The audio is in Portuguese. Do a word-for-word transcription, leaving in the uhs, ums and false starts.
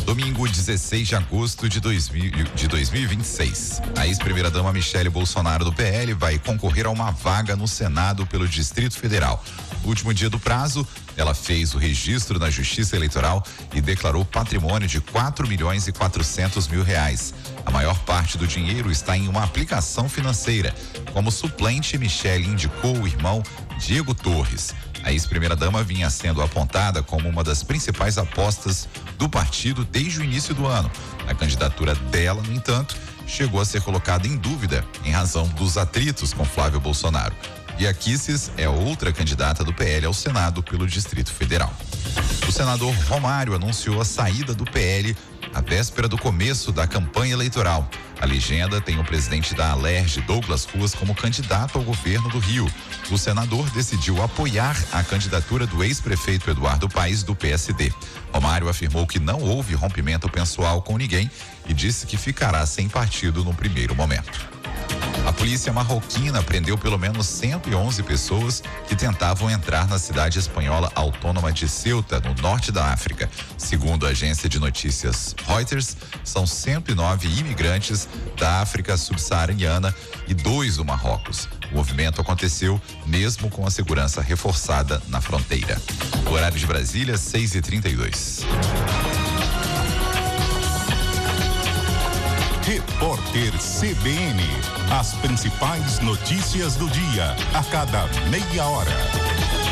Domingo, dezesseis de agosto de, dois mil, de dois mil e vinte e seis. A ex-primeira-dama Michele Bolsonaro do P L vai concorrer a uma vaga no Senado pelo Distrito Federal. No último dia do prazo, ela fez o registro na Justiça Eleitoral e declarou patrimônio de quatro milhões e quatrocentos mil reais. A maior parte do dinheiro está em uma aplicação financeira. Como suplente, Michele indicou o irmão Diego Torres. A ex-primeira-dama vinha sendo apontada como uma das principais apostas do partido desde o início do ano. A candidatura dela, no entanto, chegou a ser colocada em dúvida em razão dos atritos com Flávio Bolsonaro. Bia Kicis é outra candidata do P L ao Senado pelo Distrito Federal. O senador Romário anunciou a saída do P L à véspera do começo da campanha eleitoral. A legenda tem o presidente da Alerj, Douglas Ruas, como candidato ao governo do Rio. O senador decidiu apoiar a candidatura do ex-prefeito Eduardo Paes, do P S D. Romário afirmou que não houve rompimento pessoal com ninguém e disse que ficará sem partido no primeiro momento. A polícia marroquina prendeu pelo menos cento e onze pessoas que tentavam entrar na cidade espanhola autônoma de Ceuta, no norte da África. Segundo a agência de notícias Reuters, são cento e nove imigrantes da África subsaariana e dois do Marrocos. O movimento aconteceu mesmo com a segurança reforçada na fronteira. O horário de Brasília, seis e trinta e dois. Repórter C B N. As principais notícias do dia, a cada meia hora.